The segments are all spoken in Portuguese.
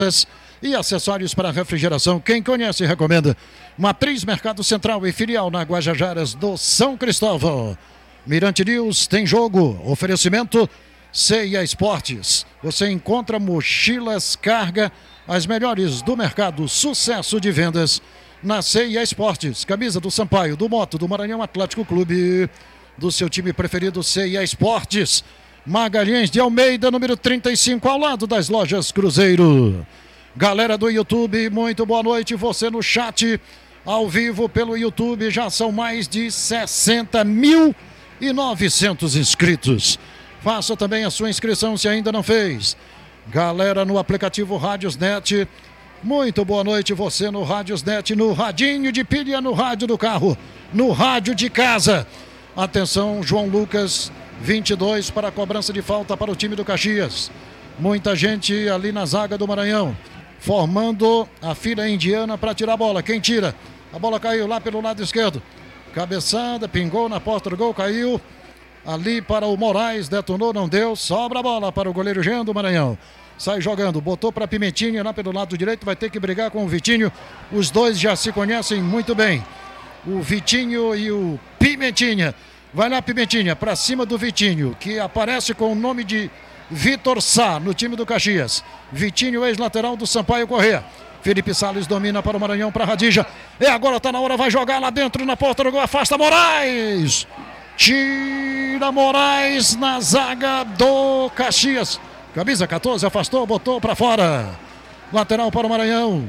e acessórios para refrigeração. Quem conhece, recomenda. Matriz Mercado Central e filial na Guajajaras do São Cristóvão. Mirante News tem jogo. Oferecimento C&A Esportes. Você encontra mochilas, carga, as melhores do mercado. Sucesso de vendas na C&A Esportes. Camisa do Sampaio, do Moto, do Maranhão Atlético Clube, do seu time preferido, C&A Esportes. Magalhães de Almeida, número 35, ao lado das lojas Cruzeiro. Galera do YouTube, muito boa noite. Você no chat, ao vivo pelo YouTube, já são mais de 60.900 inscritos. Faça também a sua inscrição se ainda não fez. Galera no aplicativo Rádiosnet, muito boa noite. Você no Rádiosnet, no radinho de pilha, no rádio do carro, no rádio de casa. Atenção, João Lucas, 22 para a cobrança de falta para o time do Caxias. Muita gente ali na zaga do Maranhão, formando a fila indiana para tirar a bola. Quem tira? A bola caiu lá pelo lado esquerdo. Cabeçada, pingou na porta do gol, caiu ali para o Moraes, detonou, não deu. Sobra a bola para o goleiro Jean do Maranhão. Sai jogando, botou para Pimentinha lá pelo lado direito, vai ter que brigar com o Vitinho. Os dois já se conhecem muito bem, o Vitinho e o Pimentinha. Vai lá, Pimentinha, para cima do Vitinho, que aparece com o nome de Vitor Sá no time do Caxias. Vitinho, ex-lateral do Sampaio Corrêa. Felipe Salles domina para o Maranhão, para Radija. E agora tá na hora, vai jogar lá dentro na porta do gol, afasta Moraes. Tira Moraes na zaga do Caxias. Camisa 14, afastou, botou para fora. Lateral para o Maranhão.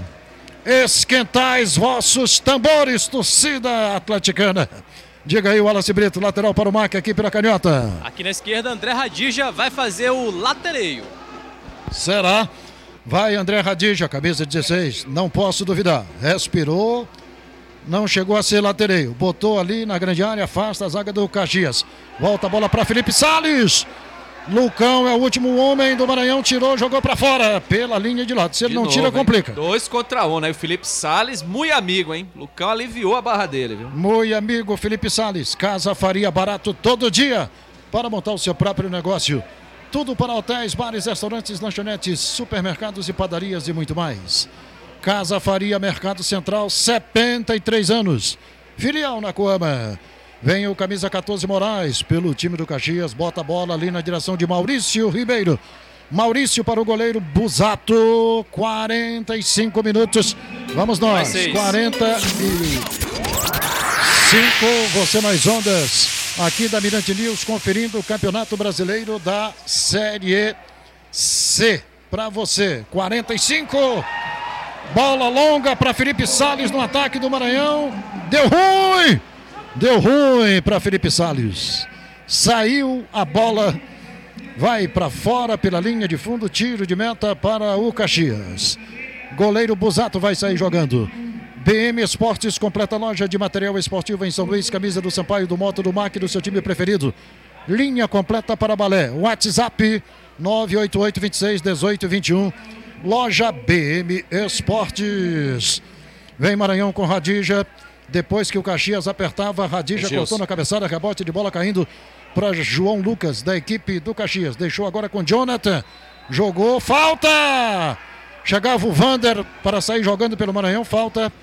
Esquentais vossos tambores, torcida atleticana. Diga aí o Wallace Brito, lateral para o Mac aqui pela canhota. Aqui na esquerda, André Radija vai fazer o latereio. Será? Vai André Radija, camisa 16, não posso duvidar. Respirou, não chegou a ser latereio. Botou ali na grande área, afasta a zaga do Caxias. Volta a bola para Felipe Salles. Lucão é o último homem do Maranhão, tirou, jogou para fora, pela linha de lado. Se ele não tira, complica. 2 contra 1, né? O Felipe Salles, muito amigo, hein? Lucão aliviou a barra dele, viu? Muito amigo, Felipe Salles. Casa Faria, barato todo dia para montar o seu próprio negócio. Tudo para hotéis, bares, restaurantes, lanchonetes, supermercados e padarias e muito mais. Casa Faria, Mercado Central, 73 anos. Filial na Coama. Vem o camisa 14 Moraes pelo time do Caxias, bota a bola ali na direção de Maurício Ribeiro. Maurício para o goleiro Busato, 45 minutos. Vamos nós, 45, você mais ondas, aqui da Mirante News, conferindo o Campeonato Brasileiro da Série C. Para você, 45, bola longa para Felipe Salles no ataque do Maranhão, deu ruim! Deu ruim para Felipe Salles. Saiu a bola, vai para fora pela linha de fundo, tiro de meta para o Caxias. Goleiro Busato vai sair jogando. BM Esportes, completa loja de material esportivo em São Luís, camisa do Sampaio, do Moto, do Mac, do seu time preferido. Linha completa para balé. WhatsApp 988-26-1821. Loja BM Esportes. Vem Maranhão com Radija. Depois que o Caxias apertava, Radija cortou na cabeçada, rebote de bola caindo para João Lucas, da equipe do Caxias. Deixou agora com Jonathan, jogou, falta! Chegava o Vander para sair jogando pelo Maranhão, falta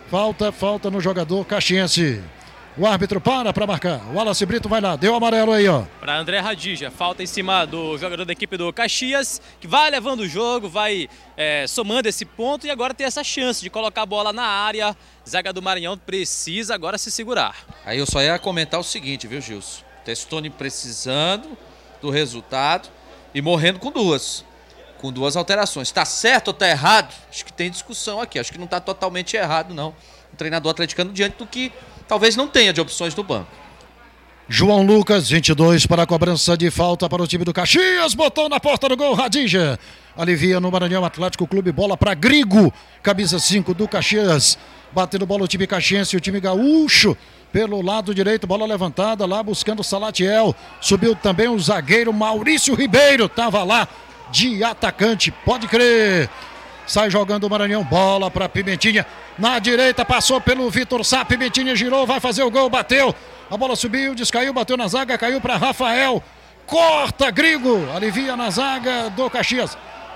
no jogador caxiense. O árbitro para marcar. O Wallace Brito vai lá, deu amarelo aí, ó. Para André Radija, falta em cima do jogador da equipe do Caxias, que vai levando o jogo, vai somando esse ponto e agora tem essa chance de colocar a bola na área. Zaga do Maranhão precisa agora se segurar. Aí eu só ia comentar o seguinte, viu, Gilson? Testoni precisando do resultado e morrendo com duas alterações. Tá certo ou tá errado? Acho que tem discussão aqui, acho que não tá totalmente errado, não. O treinador atleticano diante do que talvez não tenha de opções no banco. João Lucas, 22 para a cobrança de falta para o time do Caxias. Botou na porta do gol, Radija. Alivia no Maranhão Atlético Clube, bola para Grigo. Camisa 5 do Caxias. Batendo bola o time caxiense, o time gaúcho. Pelo lado direito, bola levantada lá buscando Salatiel. Subiu também o zagueiro Maurício Ribeiro. Estava lá de atacante, pode crer. Sai jogando o Maranhão, bola para Pimentinha. Na direita, passou pelo Vitor Sá. Pimentinha girou, vai fazer o gol, bateu. A bola subiu, descaiu, bateu na zaga, caiu para Rafael. Corta, Grigo, alivia na zaga do Caxias.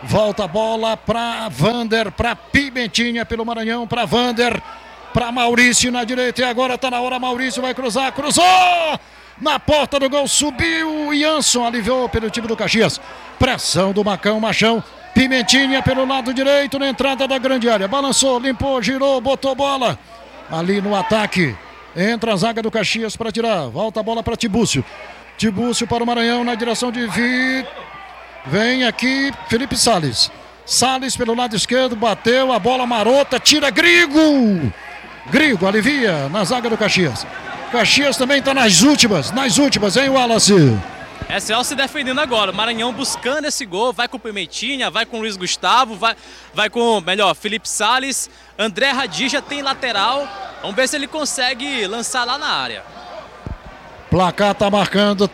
Volta a bola para Vander, para Pimentinha pelo Maranhão, para Vander, para Maurício na direita. E agora está na hora, Maurício vai cruzar, cruzou! Na porta do gol, subiu o Jansson, aliviou pelo time do Caxias. Pressão do Macão, Machão. Pimentinha pelo lado direito, na entrada da grande área. Balançou, limpou, girou, botou bola. Ali no ataque. Entra a zaga do Caxias para tirar. Volta a bola para Tibúcio. Tibúcio para o Maranhão na direção de Vem aqui Felipe Salles. Salles pelo lado esquerdo, bateu, a bola marota, tira Grigo. Grigo alivia na zaga do Caxias. Caxias também está nas últimas, hein, Wallace? SL se defendendo agora, o Maranhão buscando esse gol, vai com o Pimentinha, vai com o Luiz Gustavo, vai com, Felipe Salles, André Radija tem lateral, vamos ver se ele consegue lançar lá na área. Placar tá marcando,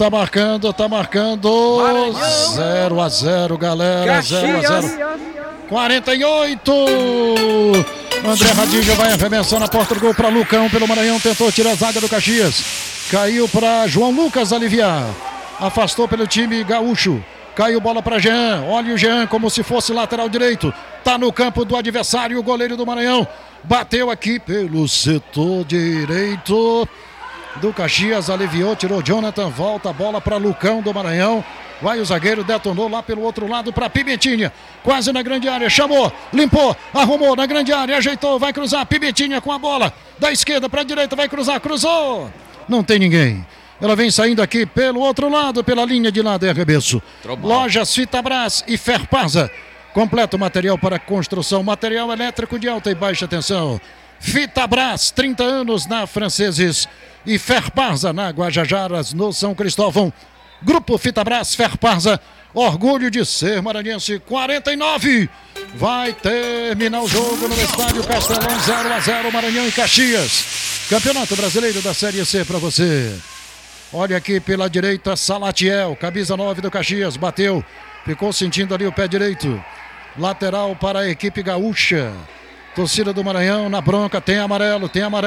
0-0, galera, 0-0. 48, André Radija vai arremessar na porta do gol para Lucão pelo Maranhão, tentou tirar a zaga do Caxias, caiu para João Lucas aliviar. Afastou pelo time gaúcho. Caiu bola para Jean. Olha o Jean como se fosse lateral direito. Tá no campo do adversário o goleiro do Maranhão. Bateu aqui pelo setor direito do Caxias. Aliviou, tirou Jonathan. Volta a bola para Lucão do Maranhão. Vai o zagueiro, detonou lá pelo outro lado para Pimentinha. Quase na grande área. Chamou, limpou, arrumou na grande área. Ajeitou, vai cruzar. Pimentinha com a bola. Da esquerda para a direita, vai cruzar. Cruzou. Não tem ninguém. Ela vem saindo aqui pelo outro lado, pela linha de lado, é arremesso. Lojas Fitabras e Ferparza. Completo material para construção, material elétrico de alta e baixa tensão. Fitabras, 30 anos na Franceses e Ferparza na Guajajaras, no São Cristóvão. Grupo Fitabras, Ferparza, orgulho de ser maranhense. 49, vai terminar o jogo no estádio Castelão, 0-0, Maranhão e Caxias. Campeonato Brasileiro da Série C para você. Olha aqui pela direita, Salatiel, camisa 9 do Caxias, bateu, ficou sentindo ali o pé direito. Lateral para a equipe gaúcha. Torcida do Maranhão na bronca, tem amarelo.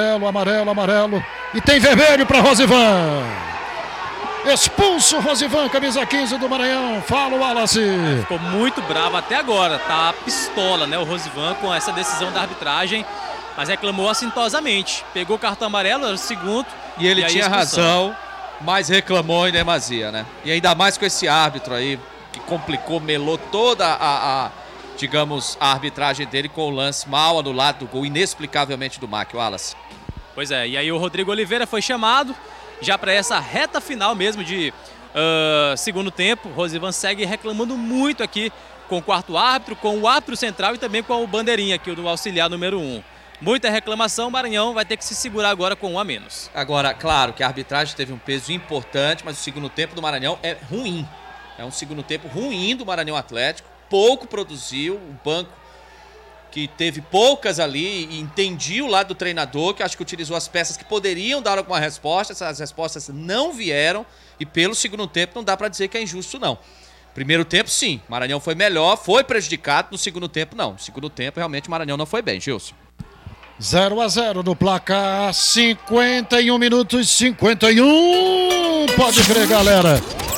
E tem vermelho para Rosivan. Expulso Rosivan, camisa 15 do Maranhão. Fala o Wallace. Ficou muito bravo até agora, tá pistola, né, o Rosivan com essa decisão da arbitragem. Mas reclamou assintosamente. Pegou o cartão amarelo, era o segundo. E ele tinha razão. Mas reclamou em demasia, né? E ainda mais com esse árbitro aí, que complicou, melou toda a arbitragem dele com o lance mal anulado do gol, inexplicavelmente do Mac, Wallace. Pois é, e aí o Rodrigo Oliveira foi chamado, já para essa reta final mesmo de segundo tempo. O Rosivan segue reclamando muito aqui com o quarto árbitro, com o árbitro central e também com o bandeirinha aqui, o auxiliar número 1. Muita reclamação, o Maranhão vai ter que se segurar agora com 1 a menos. Agora, claro que a arbitragem teve um peso importante, mas o segundo tempo do Maranhão é ruim. É um segundo tempo ruim do Maranhão Atlético, pouco produziu, o banco que teve poucas ali, e entendi o lado do treinador, que acho que utilizou as peças que poderiam dar alguma resposta, essas respostas não vieram, e pelo segundo tempo não dá para dizer que é injusto não. Primeiro tempo sim, Maranhão foi melhor, foi prejudicado, no segundo tempo não. No segundo tempo realmente o Maranhão não foi bem, Gilson. 0-0 no placar, 51 minutos 51. Pode crer, galera.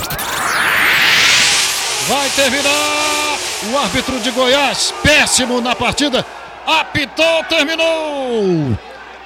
Vai terminar. O árbitro de Goiás, péssimo na partida. Apitou, terminou.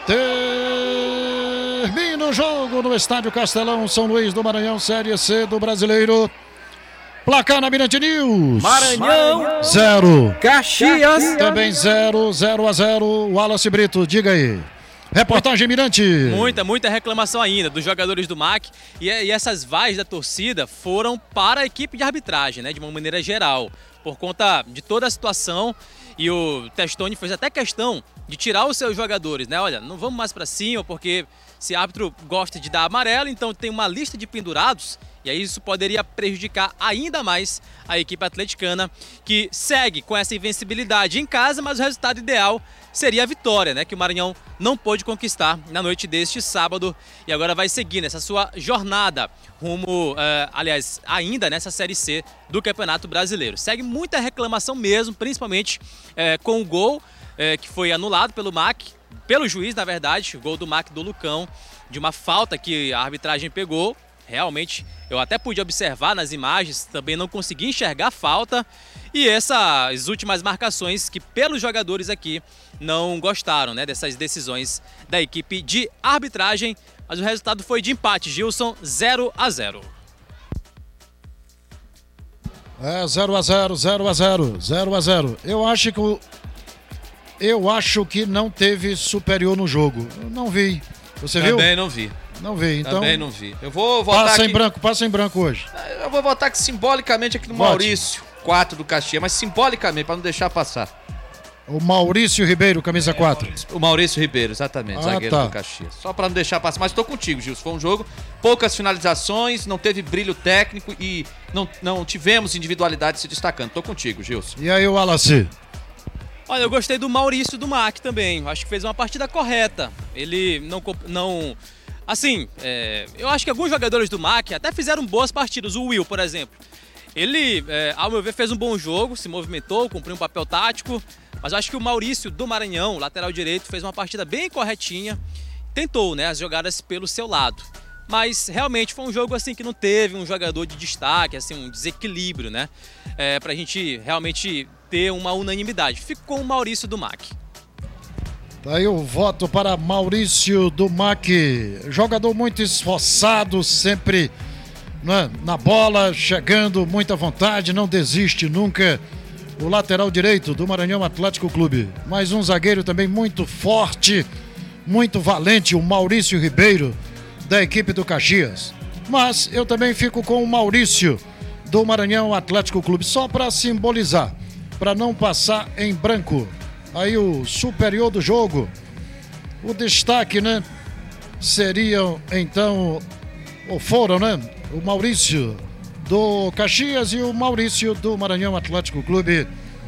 Termina o jogo no estádio Castelão, São Luís do Maranhão, Série C do Brasileiro. Placar na Mirante News. Maranhão 0. Caxias também 0-0. Wallace Brito, diga aí. Reportagem Mirante. Muita reclamação ainda dos jogadores do MAC. E essas vaias da torcida foram para a equipe de arbitragem, né, de uma maneira geral. Por conta de toda a situação. E o Testoni fez até questão de tirar os seus jogadores, né? Olha, não vamos mais para cima, porque se árbitro gosta de dar amarelo, então tem uma lista de pendurados. E aí isso poderia prejudicar ainda mais a equipe atleticana, que segue com essa invencibilidade em casa, mas o resultado ideal seria a vitória, né, que o Maranhão não pôde conquistar na noite deste sábado. E agora vai seguir nessa sua jornada rumo, ainda nessa Série C do Campeonato Brasileiro. Segue muita reclamação mesmo, principalmente com o gol que foi anulado pelo MAC, pelo juiz, na verdade, o gol do MAC do Lucão, de uma falta que a arbitragem pegou. Realmente, eu até pude observar nas imagens, também não consegui enxergar a falta. E essas últimas marcações que pelos jogadores aqui não gostaram, né, dessas decisões da equipe de arbitragem, mas o resultado foi de empate, Gilson, 0-0. 0-0, 0-0. Eu acho que não teve superior no jogo. Eu não vi. Você viu? Também não vi. Não vi, então. Também não vi. Eu vou votar passa em branco hoje. Eu vou votar aqui simbolicamente aqui no Maurício, 4 do Caxias, mas simbolicamente, para não deixar passar. O Maurício Ribeiro, camisa 4. O Maurício Ribeiro, exatamente, zagueiro do Caxias. Só para não deixar passar, mas estou contigo, Gilson. Foi um jogo, poucas finalizações, não teve brilho técnico e não tivemos individualidade se destacando. Estou contigo, Gilson. E aí, o Wallace? Olha, eu gostei do Maurício do MAC também. Acho que fez uma partida correta. Ele não assim, eu acho que alguns jogadores do MAC até fizeram boas partidas. O Will, por exemplo. Ele, ao meu ver, fez um bom jogo, se movimentou, cumpriu um papel tático. Mas eu acho que o Maurício do Maranhão, lateral direito, fez uma partida bem corretinha. Tentou, né, as jogadas pelo seu lado. Mas realmente foi um jogo assim que não teve um jogador de destaque, assim, um desequilíbrio, né? Pra gente realmente ter uma unanimidade. Ficou o Maurício do MAC. Tá aí o voto para Maurício do MAC. Jogador muito esforçado, sempre, né, na bola, chegando, muita vontade, não desiste nunca. O lateral direito do Maranhão Atlético Clube. Mais um zagueiro também muito forte, muito valente, o Maurício Ribeiro, da equipe do Caxias. Mas eu também fico com o Maurício do Maranhão Atlético Clube, só para simbolizar, para não passar em branco. Aí o superior do jogo, o destaque, né, seriam então, ou foram, né, o Maurício do Caxias e o Maurício do Maranhão Atlético Clube.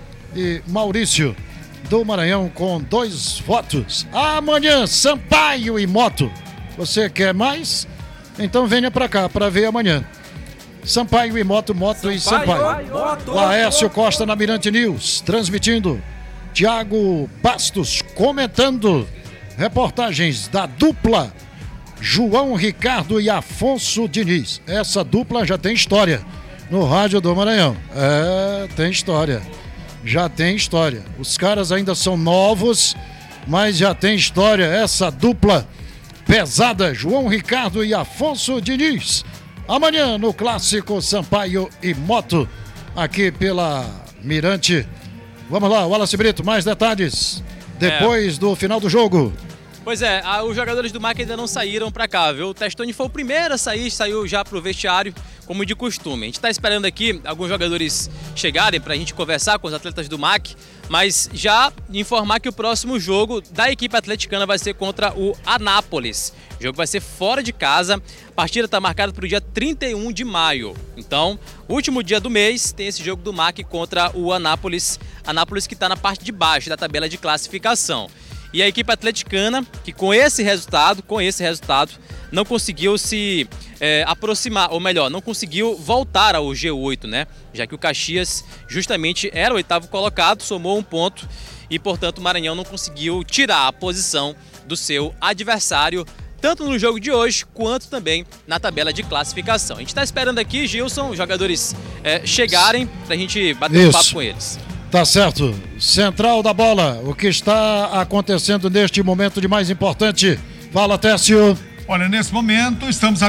E Maurício do Maranhão com 2 votos. Amanhã, Sampaio e Moto. Você quer mais? Então venha pra cá pra ver amanhã. Sampaio e Moto, e Sampaio. Laércio Costa na Mirante News, transmitindo. Thiago Bastos comentando. Reportagens da dupla João Ricardo e Afonso Diniz. Essa dupla já tem história no Rádio do Maranhão. Tem história. Já tem história. Os caras ainda são novos, mas já tem história. Essa dupla pesada, João Ricardo e Afonso Diniz. Amanhã no clássico Sampaio e Moto, aqui pela Mirante. Vamos lá, Wallace Brito, mais detalhes depois do final do jogo. Pois é, os jogadores do MAC ainda não saíram pra cá, viu? O Testoni foi o primeiro a sair, saiu já pro vestiário, como de costume. A gente tá esperando aqui alguns jogadores chegarem pra gente conversar com os atletas do MAC, mas já informar que o próximo jogo da equipe atleticana vai ser contra o Anápolis. O jogo vai ser fora de casa, a partida tá marcada pro dia 31 de maio. Então, último dia do mês, tem esse jogo do MAC contra o Anápolis. Anápolis que tá na parte de baixo da tabela de classificação. E a equipe atleticana, que com esse resultado, não conseguiu se aproximar, ou melhor, não conseguiu voltar ao G8, né? Já que o Caxias justamente era o 8º colocado, somou 1 ponto e, portanto, o Maranhão não conseguiu tirar a posição do seu adversário, tanto no jogo de hoje, quanto também na tabela de classificação. A gente está esperando aqui, Gilson, os jogadores chegarem para a gente bater um papo com eles. Tá certo. Central da bola, o que está acontecendo neste momento de mais importante? Fala, Técio. Olha, nesse momento,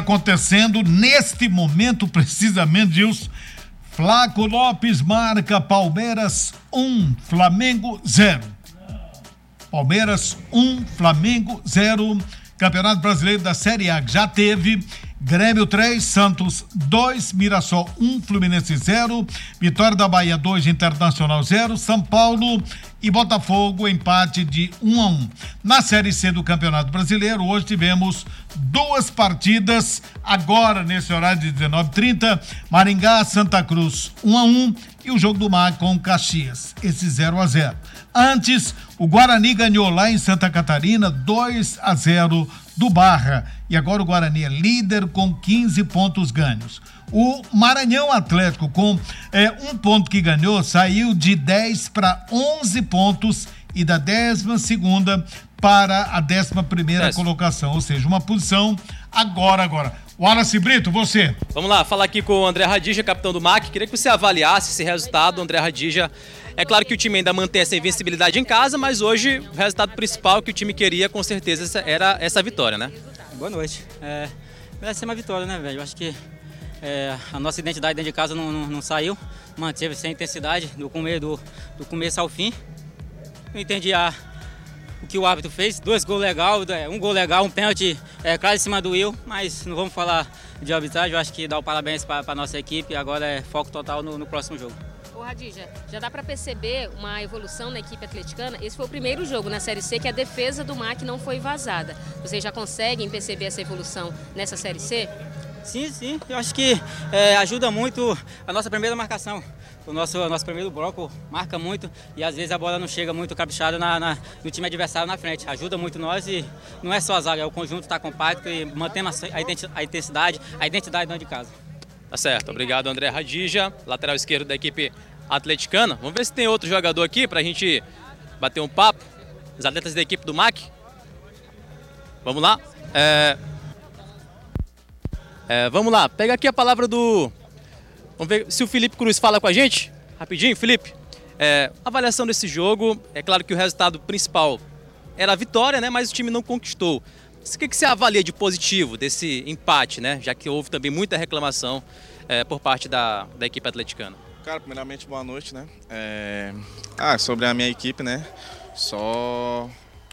neste momento precisamente, Gilson, Flaco Lopes marca Palmeiras 1, Flamengo 0. Palmeiras 1, Flamengo 0. Campeonato Brasileiro da Série A, já teve Grêmio 3, Santos 2, Mirassol 1, Fluminense 0, Vitória da Bahia 2, Internacional 0, São Paulo e Botafogo empate de 1-1. Na Série C do Campeonato Brasileiro, hoje tivemos 2 partidas, agora nesse horário de 19h30, Maringá, Santa Cruz 1-1 e o jogo do MAC com Caxias, esse 0-0. Antes, o Guarani ganhou lá em Santa Catarina 2-0 do Barra. E agora o Guarani é líder com 15 pontos ganhos. O Maranhão Atlético, com 1 ponto que ganhou, saiu de 10 para 11 pontos e da 12ª para a 11ª colocação. Ou seja, uma posição Agora. Wallace Brito, você. Vamos lá, falar aqui com o André Radija, capitão do MAC. Queria que você avaliasse esse resultado, André Radija. É claro que o time ainda mantém essa invencibilidade em casa, mas hoje o resultado principal que o time queria, com certeza, era essa vitória, né? Boa noite. Vai ser uma vitória, né, velho? Eu acho que a nossa identidade dentro de casa não saiu, manteve sem intensidade do começo ao fim. Não entendi o que o árbitro fez, 2 gols legais, um gol legal, um pênalti claro em cima do Will, mas não vamos falar de arbitragem. Eu acho que dá o parabéns para a nossa equipe, agora é foco total no próximo jogo. Ô Radija, já dá para perceber uma evolução na equipe atleticana? Esse foi o primeiro jogo na Série C que a defesa do MAC não foi vazada. Vocês já conseguem perceber essa evolução nessa Série C? Sim, eu acho que ajuda muito a nossa primeira marcação. O nosso primeiro bloco marca muito e às vezes a bola não chega muito caprichada no time adversário na frente. Ajuda muito nós e não é só a zaga, o conjunto está compacto e mantemos a intensidade, a identidade dentro de casa. Tá certo, obrigado André Radija, lateral esquerdo da equipe atleticana. Vamos ver se tem outro jogador aqui pra gente bater um papo. Os atletas da equipe do MAC. Vamos lá. Vamos lá, pega aqui a palavra do... Vamos ver se o Felipe Cruz fala com a gente. Rapidinho, Felipe. Avaliação desse jogo. É claro que o resultado principal era a vitória, né? Mas o time não conquistou. O que você avalia de positivo desse empate, né? Já que houve também muita reclamação por parte da equipe atleticana. Cara, primeiramente, boa noite, né? Sobre a minha equipe, né? Só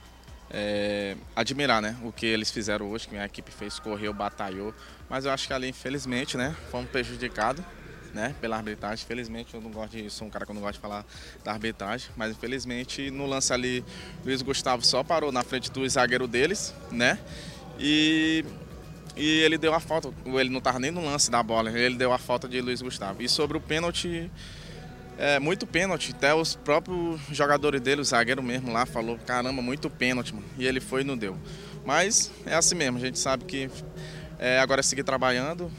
admirar, né? O que eles fizeram hoje, que minha equipe fez, correu, batalhou. Mas eu acho que ali, infelizmente, né? Fomos prejudicados, né? Pela arbitragem. Infelizmente, sou um cara que eu não gosto de falar da arbitragem. Mas, infelizmente, no lance ali, Luiz Gustavo só parou na frente do zagueiro deles, né? E ele deu a falta. Ele não estava nem no lance da bola. Ele deu a falta de Luiz Gustavo. E sobre o pênalti... muito pênalti, até os próprios jogadores dele, o zagueiro mesmo lá, falou, caramba, muito pênalti, mano. E ele foi e não deu. Mas é assim mesmo, a gente sabe que agora é seguir trabalhando,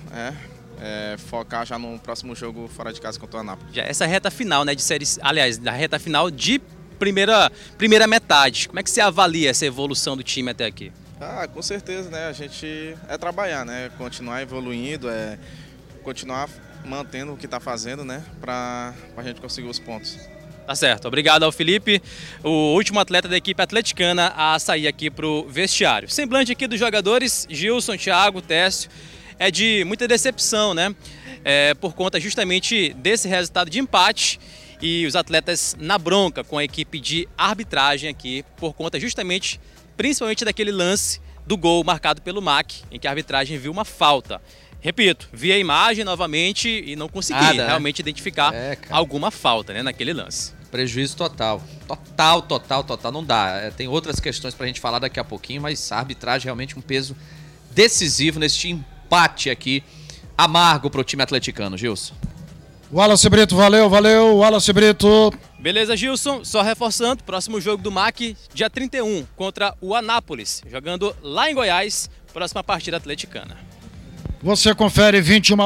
focar já no próximo jogo fora de casa contra o Anápolis. Já essa reta final, né, de série, aliás, da reta final de primeira metade, como é que você avalia essa evolução do time até aqui? Com certeza, né, a gente trabalhar, né, continuar evoluindo, continuar mantendo o que está fazendo, né, para a gente conseguir os pontos. Tá certo, obrigado ao Felipe, o último atleta da equipe atleticana a sair aqui para o vestiário. Semblante aqui dos jogadores, Gilson, Thiago, Técio, é de muita decepção, né, por conta justamente desse resultado de empate e os atletas na bronca com a equipe de arbitragem aqui, por conta justamente, principalmente daquele lance do gol marcado pelo MAC, em que a arbitragem viu uma falta. Repito, vi a imagem novamente e não consegui realmente identificar alguma falta, né, naquele lance. Prejuízo total. Total. Não dá. Tem outras questões pra gente falar daqui a pouquinho, mas a arbitragem é realmente um peso decisivo neste empate aqui, amargo pro time atleticano, Gilson. Wallace Brito, valeu, Wallace Brito. Beleza, Gilson. Só reforçando, próximo jogo do MAC, dia 31, contra o Anápolis, jogando lá em Goiás, próxima partida atleticana. Você confere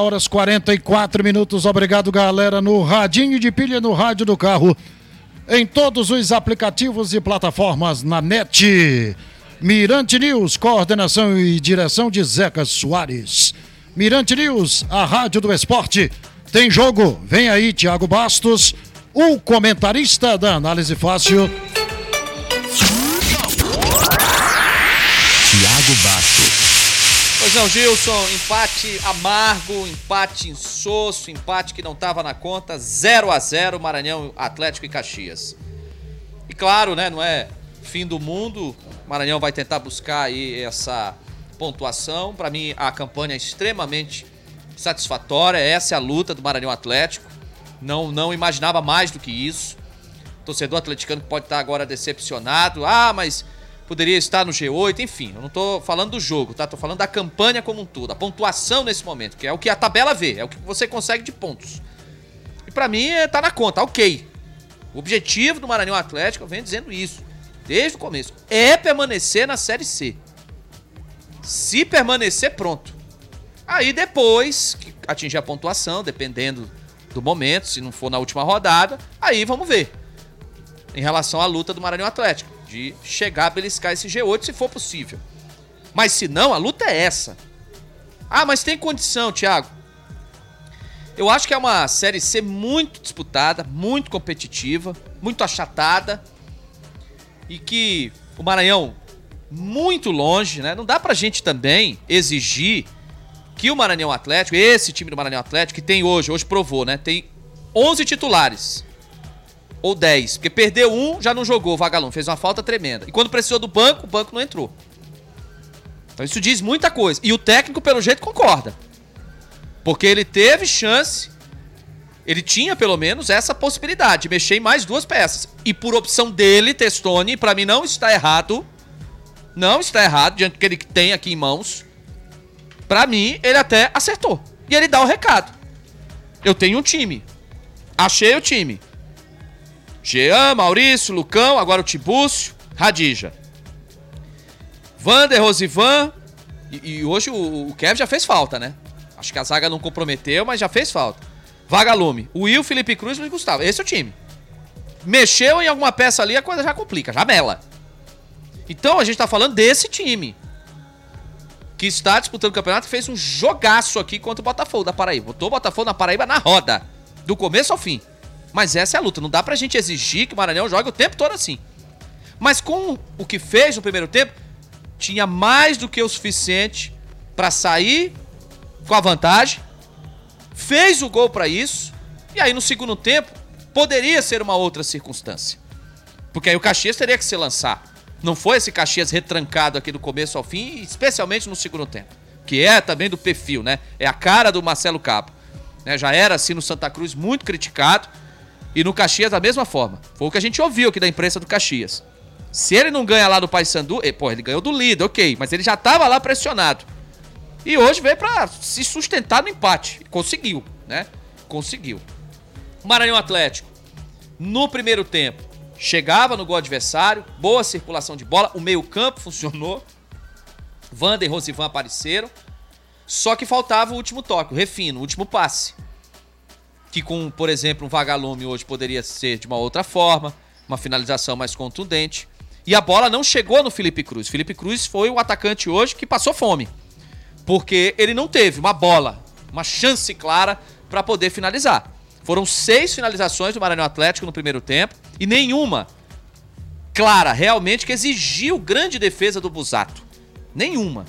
21h44. Obrigado, galera, no radinho de pilha, no rádio do carro, em todos os aplicativos e plataformas na net. Mirante News, coordenação e direção de Zeca Soares. Mirante News, a rádio do esporte. Tem jogo, vem aí Thiago Bastos, o comentarista da Análise Fácil. Thiago Bastos. Pois não, Gilson, empate amargo, empate insosso, empate que não estava na conta, 0-0, Maranhão, Atlético e Caxias. E claro, né, não é fim do mundo, Maranhão vai tentar buscar aí essa pontuação. Para mim, a campanha é extremamente satisfatória, essa é a luta do Maranhão Atlético, não imaginava mais do que isso. Torcedor atleticano que pode estar agora decepcionado, mas poderia estar no G8, enfim, eu não tô falando do jogo, tá? Tô falando da campanha como um todo, a pontuação nesse momento, que é o que a tabela vê, é o que você consegue de pontos. E pra mim tá na conta, ok. O objetivo do Maranhão Atlético, eu venho dizendo isso, desde o começo, é permanecer na Série C. Se permanecer, pronto. Aí depois, que atingir a pontuação, dependendo do momento, se não for na última rodada, aí vamos ver. Em relação à luta do Maranhão Atlético, de chegar a beliscar esse G8 se for possível. Mas se não, a luta pergunta é essa. Ah, mas tem condição, Thiago. Eu acho que é uma Série C muito disputada, muito competitiva, muito achatada. E que o Maranhão, muito longe, né? Não dá pra gente também exigir que o Maranhão Atlético, esse time do Maranhão Atlético, que tem hoje provou, né? Tem 11 titulares. Ou 10. Porque perdeu um, já não jogou, o Vagalume. Fez uma falta tremenda. E quando precisou do banco, o banco não entrou. Então isso diz muita coisa. E o técnico, pelo jeito, concorda. Porque ele teve chance, ele tinha pelo menos essa possibilidade de mexer em mais 2 peças. E por opção dele, Testoni, pra mim não está errado. Não está errado, diante do que ele tem aqui em mãos. Pra mim, ele até acertou. E ele dá o recado. Eu tenho um time. Achei o time. Jean, Maurício, Lucão, agora o Tibúcio, Radija. Vander, Rosivan. E hoje o Kevin já fez falta, né? Acho que a zaga não comprometeu, mas já fez falta. Vagalume, o Will, Felipe Cruz e Luiz Gustavo. Esse é o time. Mexeu em alguma peça ali, a coisa já complica, já mela. Então a gente tá falando desse time. Que está disputando o campeonato e fez um jogaço aqui contra o Botafogo da Paraíba. Botou o Botafogo na Paraíba na roda. Do começo ao fim. Mas essa é a luta. Não dá pra gente exigir que o Maranhão jogue o tempo todo assim. Mas com o que fez no primeiro tempo, tinha mais do que o suficiente pra sair com a vantagem. Fez o gol pra isso. E aí no segundo tempo, poderia ser uma outra circunstância. Porque aí o Caxias teria que se lançar. Não foi esse Caxias retrancado aqui do começo ao fim, especialmente no segundo tempo. Que é também do perfil, né? É a cara do Marcelo Cabo. Né? Já era assim no Santa Cruz, muito criticado. E no Caxias da mesma forma. Foi o que a gente ouviu aqui da imprensa do Caxias. Se ele não ganha lá do Paysandu, ele ganhou do líder, ok. Mas ele já estava lá pressionado. E hoje veio pra se sustentar no empate. Conseguiu, né? Conseguiu. O Maranhão Atlético, no primeiro tempo, chegava no gol adversário, boa circulação de bola, o meio-campo funcionou. Vander e Rosivan apareceram. Só que faltava o último toque, o refino, o último passe. Que com, por exemplo, um Vagalume hoje poderia ser de uma outra forma, uma finalização mais contundente. E a bola não chegou no Felipe Cruz. Felipe Cruz foi o atacante hoje que passou fome. Porque ele não teve uma bola, uma chance clara para poder finalizar. Foram 6 finalizações do Maranhão Atlético no primeiro tempo e nenhuma clara, realmente, que exigiu grande defesa do Busato. Nenhuma.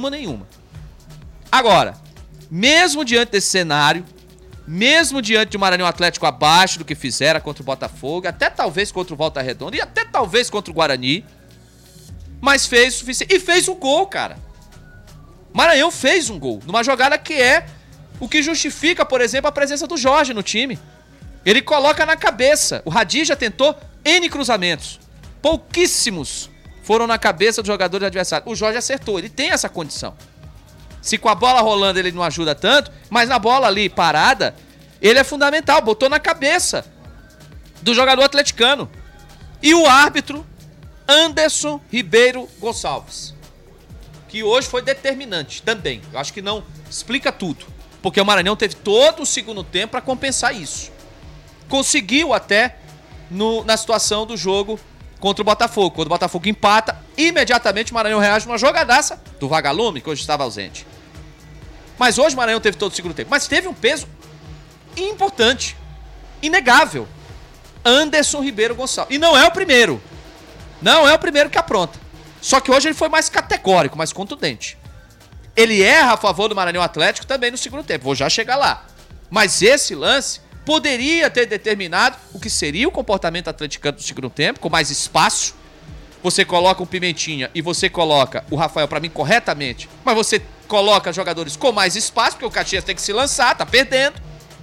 Agora, mesmo diante desse cenário, mesmo diante de um Maranhão Atlético abaixo do que fizera contra o Botafogo, até talvez contra o Volta Redonda e até talvez contra o Guarani, mas fez o suficiente. E fez um gol, cara. Maranhão fez um gol, numa jogada que é o que justifica, por exemplo, a presença do Jorge no time. Ele coloca na cabeça. O Radija tentou N cruzamentos. Pouquíssimos foram na cabeça do jogador adversário. O Jorge acertou, ele tem essa condição. Se com a bola rolando ele não ajuda tanto, mas na bola ali parada, ele é fundamental, botou na cabeça do jogador atleticano. E o árbitro, Anderson Ribeiro Gonçalves, que hoje foi determinante também. Eu acho que não explica tudo, porque o Maranhão teve todo o segundo tempo para compensar isso. Conseguiu até na situação do jogo contra o Botafogo. Quando o Botafogo empata, imediatamente o Maranhão reage numa jogadaça do Vagalume, que hoje estava ausente. Mas hoje o Maranhão teve todo o segundo tempo. Mas teve um peso importante, inegável. Anderson Ribeiro Gonçalves. E não é o primeiro. Não é o primeiro que apronta. Só que hoje ele foi mais categórico, mais contundente. Ele erra a favor do Maranhão Atlético também no segundo tempo. Vou já chegar lá. Mas esse lance poderia ter determinado o que seria o comportamento atleticano do segundo tempo, com mais espaço. Você coloca o Pimentinha e você coloca o Rafael, pra mim, corretamente. Mas você coloca jogadores com mais espaço, porque o Caxias tem que se lançar, tá perdendo.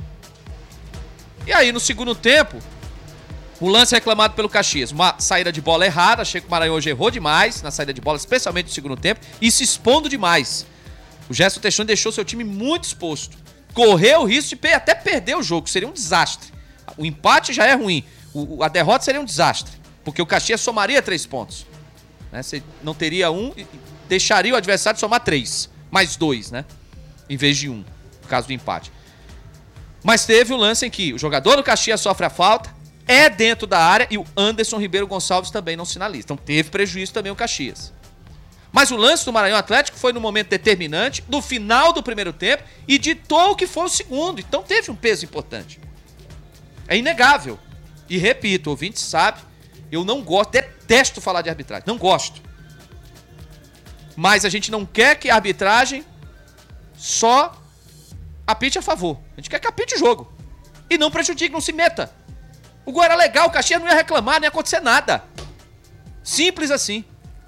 E aí, no segundo tempo, o lance reclamado pelo Caxias. Uma saída de bola errada. Achei que o Maranhão hoje errou demais na saída de bola, especialmente no segundo tempo, e se expondo demais. O Gerson Teixeira deixou seu time muito exposto. Correu o risco de até perder o jogo, seria um desastre. O empate já é ruim, a derrota seria um desastre, porque o Caxias somaria 3 pontos. Né? Você não teria um e deixaria o adversário somar 3, mais 2, né? Em vez de 1, no caso do empate. Mas teve um lance em que o jogador do Caxias sofre a falta, é dentro da área e o Anderson Ribeiro Gonçalves também não sinaliza. Então teve prejuízo também o Caxias. Mas o lance do Maranhão Atlético foi no momento determinante, do final do primeiro tempo, e ditou o que foi o segundo. Então teve um peso importante. É inegável. E repito, o ouvinte sabe, eu não gosto, detesto falar de arbitragem, não gosto. Mas a gente não quer que a arbitragem só apite a favor. A gente quer que apite o jogo. E não prejudique, não se meta. O gol era legal, o Caxias não ia reclamar, não ia acontecer nada. Simples assim.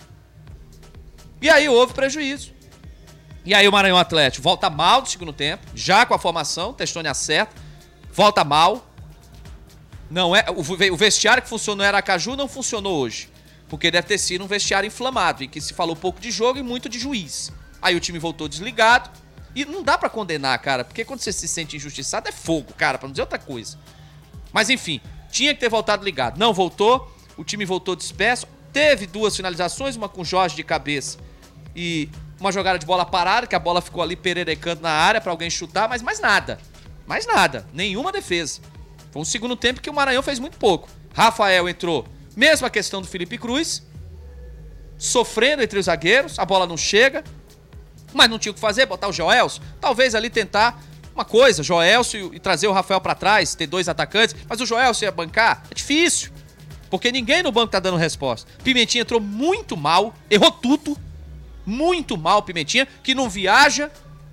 E aí houve prejuízo. E aí o Maranhão Atlético volta mal no segundo tempo, já com a formação, Testoni acerta, volta mal. Não é, o vestiário que funcionou em Aracaju não funcionou hoje. Porque deve ter sido um vestiário inflamado, em que se falou pouco de jogo e muito de juiz. Aí o time voltou desligado. E não dá pra condenar, cara, porque quando você se sente injustiçado é fogo, cara, pra não dizer outra coisa. Mas enfim, tinha que ter voltado ligado. Não voltou, o time voltou disperso. Teve 2 finalizações, uma com Jorge de cabeça e uma jogada de bola parada, que a bola ficou ali pererecando na área pra alguém chutar, mas mais nada. Mais nada, nenhuma defesa. Foi um segundo tempo que o Maranhão fez muito pouco. Rafael entrou, mesma questão do Felipe Cruz, sofrendo entre os zagueiros, a bola não chega, mas não tinha o que fazer, botar o Joelso, talvez ali tentar uma coisa, Joelso e trazer o Rafael pra trás, ter 2 atacantes, mas o Joelso ia bancar, é difícil, porque ninguém no banco tá dando resposta. Pimentinha entrou muito mal, errou tudo, muito mal Pimentinha, que não viaja,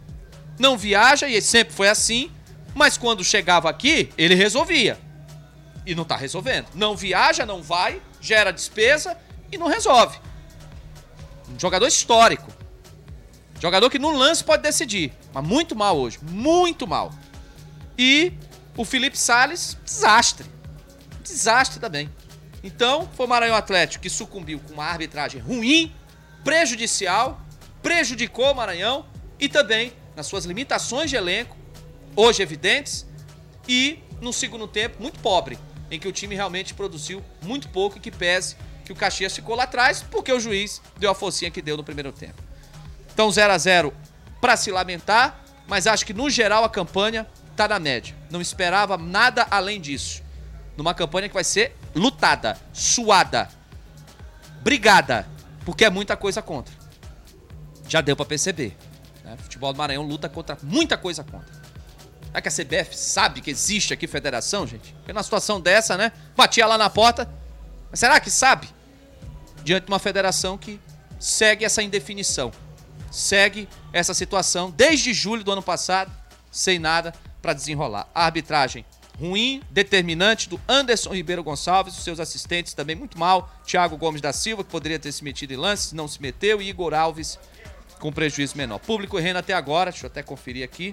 e sempre foi assim, mas quando chegava aqui, ele resolvia. E não tá resolvendo. Não viaja, não vai, gera despesa e não resolve. Um jogador histórico. Jogador que no lance pode decidir. Mas muito mal hoje. Muito mal. E o Felipe Salles, desastre. Desastre também. Então, foi o Maranhão Atlético que sucumbiu com uma arbitragem ruim, prejudicial, prejudicou o Maranhão e também nas suas limitações de elenco, hoje evidentes, e no segundo tempo muito pobre, em que o time realmente produziu muito pouco e que pese que o Caxias ficou lá atrás, porque o juiz deu a forcinha que deu no primeiro tempo. Então 0-0 para se lamentar, mas acho que no geral a campanha tá na média. Não esperava nada além disso. Numa campanha que vai ser lutada, suada, brigada, porque é muita coisa contra. Já deu para perceber. Né? O futebol do Maranhão luta contra muita coisa contra. Será que a CBF sabe que existe aqui federação, gente? Porque numa situação dessa, né? Batia lá na porta. Mas será que sabe? Diante de uma federação que segue essa indefinição. Segue essa situação desde julho do ano passado, sem nada para desenrolar. A arbitragem ruim, determinante do Anderson Ribeiro Gonçalves, os seus assistentes também muito mal. Thiago Gomes da Silva, que poderia ter se metido em lances, não se meteu. E Igor Alves com prejuízo menor. Público e renda até agora, deixa eu até conferir aqui.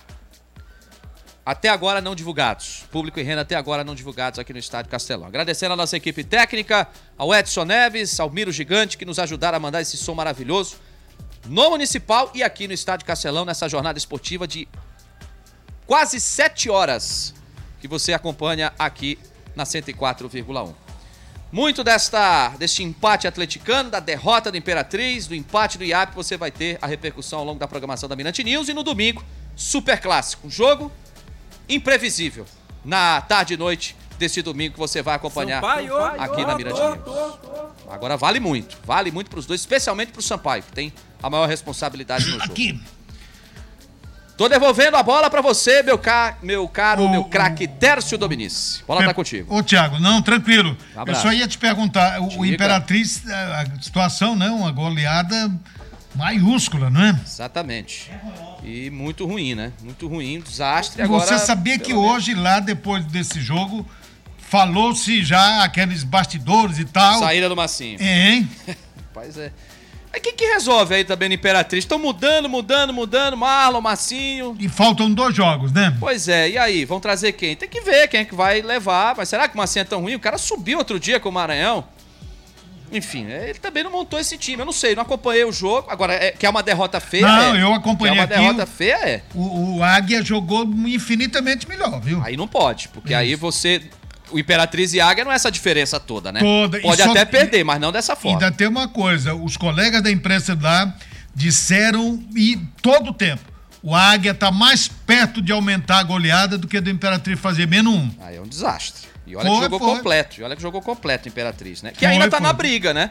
Até agora não divulgados. Público e renda até agora não divulgados aqui no Estádio Castelão. Agradecendo a nossa equipe técnica, ao Edson Neves, ao Miro Gigante, que nos ajudaram a mandar esse som maravilhoso no Municipal e aqui no Estádio Castelão, nessa jornada esportiva de quase 7 horas que você acompanha aqui na 104,1. Muito deste empate atleticano, da derrota do Imperatriz, do empate do IAP, você vai ter a repercussão ao longo da programação da Mirante News. E no domingo, super clássico, um jogo imprevisível na tarde e noite desse domingo que você vai acompanhar aqui na Mirante News. Agora vale muito para os dois, especialmente para o Sampaio, que tem a maior responsabilidade no jogo. Aqui. Tô devolvendo a bola para você, meu craque Tércio Dominici. Bola tá contigo. Ô, Thiago, não, tranquilo. Um eu só ia te perguntar, o Imperatriz, a situação, né, uma goleada maiúscula, não é? Exatamente. E muito ruim, né? Muito ruim, desastre. Você agora, sabia que hoje, lá, depois desse jogo, falou-se já aqueles bastidores e tal. Saída do Massinho. Hein? Rapaz, é. Aí quem que resolve aí também no Imperatriz? Estão mudando, Marlon, Massinho. E faltam 2 jogos, né? Pois é, e aí? Vão trazer quem? Tem que ver quem é que vai levar. Mas será que o Massinho é tão ruim? O cara subiu outro dia com o Maranhão. Enfim, ele também não montou esse time. Eu não sei, não acompanhei o jogo. Agora, que é uma derrota feia? Não, eu acompanhei aqui. Que é uma derrota feia, O Águia jogou infinitamente melhor, viu? Aí não pode, porque aí você... O Imperatriz e Águia não é essa diferença toda, né? Toda. Pode até perder, mas não dessa forma. Ainda tem uma coisa, os colegas da imprensa lá disseram, e todo o tempo, o Águia tá mais perto de aumentar a goleada do que do Imperatriz fazer menos 1. Aí é um desastre. E olha que jogou completo. E olha que jogou completo o Imperatriz, né? Que ainda tá na briga, né?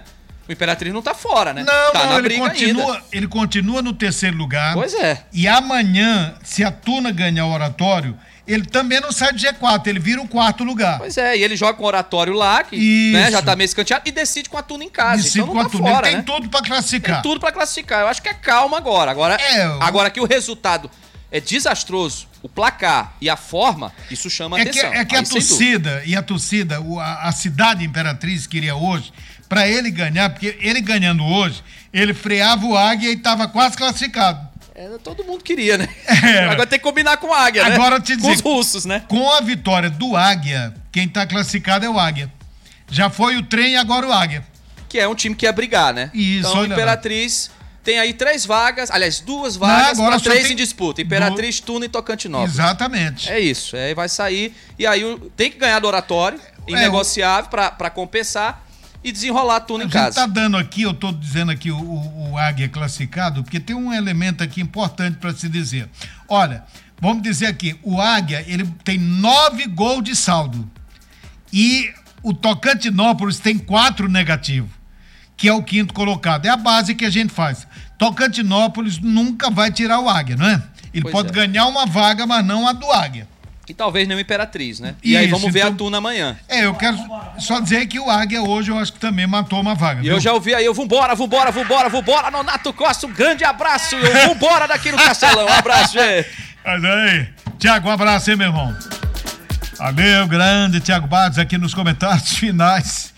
O Imperatriz não tá fora, né? Não, tá não, na ele briga continua, ainda. ele continua no terceiro lugar. Pois é. E amanhã, se a Tuna ganhar o Oratório, ele também não sai do G4, ele vira o quarto lugar. Pois é, e ele joga com o Oratório lá, que né, já tá meio escanteado, e decide com a Tuna em casa. Decide então não com a tá Tuna, fora, ele né? tem tudo pra classificar. Tem tudo pra classificar. Eu acho que é calma agora. Agora que o resultado é desastroso, o placar e a forma, isso chama atenção. É que a Aí, sem dúvida. torcida, a cidade Imperatriz queria hoje, pra ele ganhar, porque ele ganhando hoje, ele freava o Águia e tava quase classificado. Todo mundo queria, né? Era. Agora tem que combinar com o Águia, né? Agora te dizer, com os russos, né? Com a vitória do Águia, quem tá classificado é o Águia. Já foi o Trem e agora o Águia. Que é um time que ia brigar, né? Isso, então, olha lá. Imperatriz tem aí 3 vagas, aliás, 2 vagas agora para só 3 tem em disputa. Imperatriz, Tuna e Tocantinópolis. Exatamente. É isso, aí vai sair. E aí tem que ganhar do Oratório, inegociável, pra compensar e desenrolar a Tuna em casa. Tá dando aqui, eu tô dizendo aqui o Águia classificado, porque tem um elemento aqui importante para se dizer. Olha, vamos dizer aqui, o Águia, ele tem 9 gols de saldo. E o Tocantinópolis tem 4 negativos, que é o 5º colocado. É a base que a gente faz. Tocantinópolis nunca vai tirar o Águia, não é? Ele Pois pode é. ganhar uma vaga, mas não a do Águia. E talvez nem o Imperatriz, né? E aí Isso, vamos ver então- a Tuna amanhã. Eu quero só dizer que o Águia hoje eu acho que também matou uma vaga. E eu já ouvi aí, vambora, Nonato Costa, um grande abraço, vambora daqui no Castelão, um abraço, gente. Mas aí, Tiago, um abraço, hein, meu irmão? Valeu, grande Tiago Barros aqui nos comentários finais.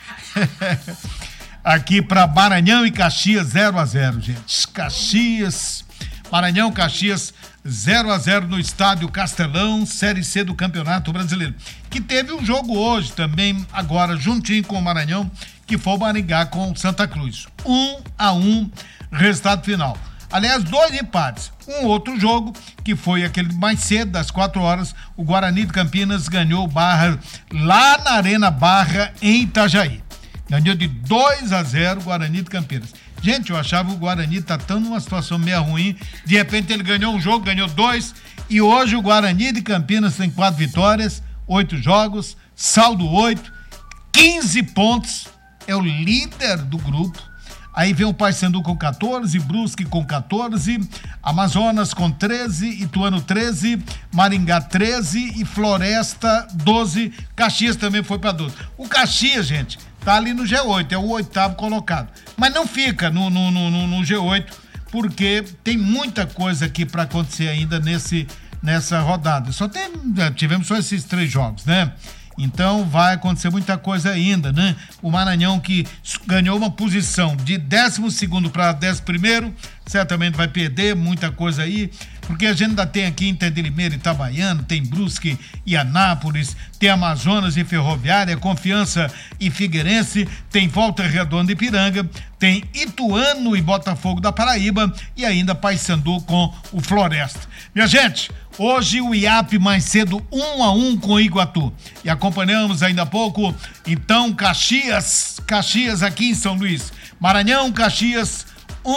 Aqui para Maranhão e Caxias 0-0, gente. Maranhão, Caxias 0-0 no estádio Castelão, Série C do Campeonato Brasileiro. Que teve um jogo hoje também, agora, juntinho com o Maranhão, que foi o Maringá com Santa Cruz. 1-1, resultado final. Aliás, 2 empates. Um outro jogo, que foi aquele mais cedo, das 4 horas, o Guarani de Campinas ganhou o Barra lá na Arena Barra, em Itajaí. Ganhou de 2-0 o Guarani de Campinas. Gente, eu achava o Guarani tá tão numa situação meio ruim. De repente ele ganhou um jogo, ganhou 2. E hoje o Guarani de Campinas tem 4 vitórias, 8 jogos, saldo 8, 15 pontos. É o líder do grupo. Aí vem o Paysandu com 14, Brusque com 14, Amazonas com 13, Ituano 13, Maringá 13 e Floresta 12. Caxias também foi para 12. O Caxias, gente, tá ali no G8, é o 8º colocado. Mas não fica no G8, porque tem muita coisa aqui para acontecer ainda nessa rodada. Tivemos só esses 3 jogos, né? Então vai acontecer muita coisa ainda, né? O Maranhão, que ganhou uma posição de 12º para 11º, certamente vai perder muita coisa aí, porque a gente ainda tem aqui Inter de Limeira e Itabaiana, tem Brusque e Anápolis, tem Amazonas e Ferroviária, Confiança e Figueirense, tem Volta Redonda e Piranga, tem Ituano e Botafogo da Paraíba e ainda Paysandu com o Floresta. Minha gente, hoje o IAP mais cedo 1-1 com o Iguatu. E acompanhamos ainda há pouco, então, Caxias aqui em São Luís. Maranhão, Caxias,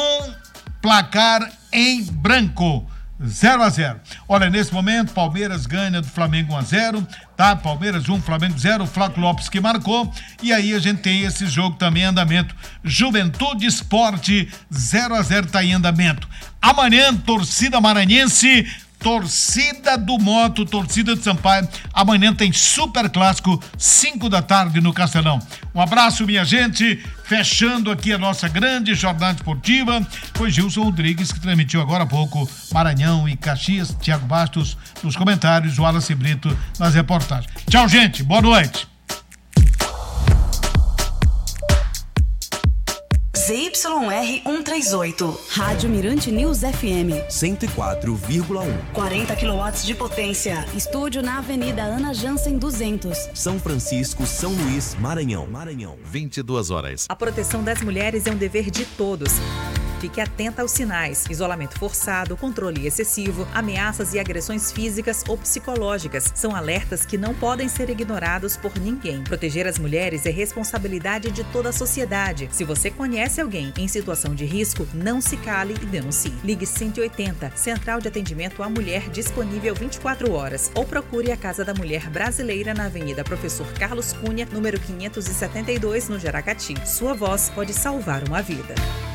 placar em branco. 0-0. Olha, nesse momento, Palmeiras ganha do Flamengo 1-0, tá? Palmeiras 1, Flamengo 0, Flávio Lopes que marcou. E aí a gente tem esse jogo também em andamento. Juventude Esporte 0-0 tá em andamento. Amanhã, torcida maranhense, torcida do Moto, torcida de Sampaio. Amanhã tem Super Clássico, 5 da tarde no Castelão. Um abraço, minha gente. Fechando aqui a nossa grande jornada esportiva, foi Gilson Rodrigues que transmitiu agora há pouco Maranhão e Caxias, Tiago Bastos nos comentários, Wallace Brito nas reportagens. Tchau, gente. Boa noite. ZYR 138, Rádio Mirante News FM 104,1, 40 kW de potência. Estúdio na Avenida Ana Jansen 200, São Francisco, São Luís, Maranhão. 22 horas. A proteção das mulheres é um dever de todos. Fique atenta aos sinais: isolamento forçado, controle excessivo, ameaças e agressões físicas ou psicológicas. São alertas que não podem ser ignorados por ninguém. Proteger as mulheres é responsabilidade de toda a sociedade. Se você conhece alguém em situação de risco, não se cale e denuncie. Ligue 180, Central de Atendimento à Mulher, disponível 24 horas. Ou procure a Casa da Mulher Brasileira na Avenida Professor Carlos Cunha, número 572, no Jaracati. Sua voz pode salvar uma vida.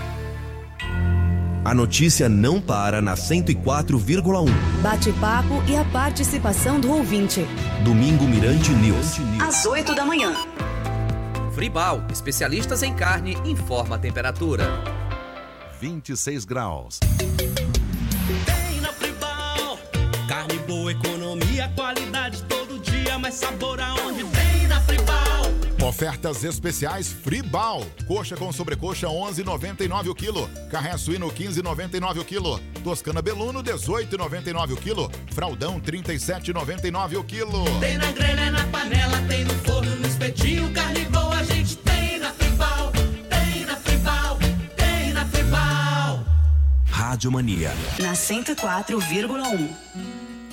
A notícia não para na 104,1. Bate-papo e a participação do ouvinte. Domingo Mirante News. Às 8 da manhã. Fribal, especialistas em carne, informa a temperatura. 26 graus. Tem na Fribal. Carne boa, economia, qualidade todo dia, mais sabor aonde tem na Fribal. Ofertas especiais Fribal. Coxa com sobrecoxa 11,99 o quilo. Carré suíno 15,99 o quilo. Toscana Beluno 18,99 o quilo. Fraldão 37,99 o quilo. Tem na grelha, na panela, tem no forno, no espetinho. Carne boa a gente tem na Fribal. Tem na Fribal. Tem na Fribal. Rádio Mania. Na 104,1.